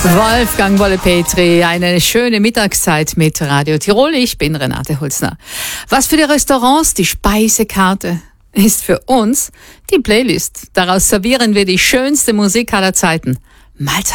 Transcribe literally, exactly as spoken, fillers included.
Wolfgang Wolle-Petri, eine schöne Mittagszeit mit Radio Tirol. Ich bin Renate Holzner. Was für die Restaurants die Speisekarte ist für uns die Playlist. Daraus servieren wir die schönste Musik aller Zeiten. Mahlzeit.